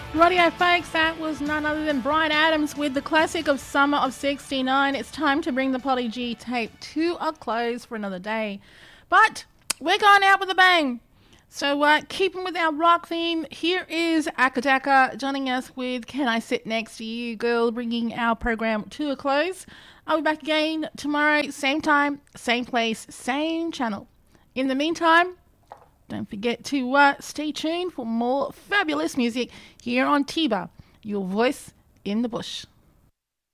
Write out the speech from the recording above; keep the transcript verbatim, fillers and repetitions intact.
Radio folks, that was none other than Bryan Adams with the classic of Summer of sixty-nine. It's time to bring the Polly G tape to a close for another day. But we're going out with a bang. So uh, keeping with our rock theme, here is Akadaka joining us with Can I Sit Next to You, Girl, bringing our program to a close. I'll be back again tomorrow, same time, same place, same channel. In the meantime, don't forget to uh, stay tuned for more fabulous music here on T B A, your voice in the bush.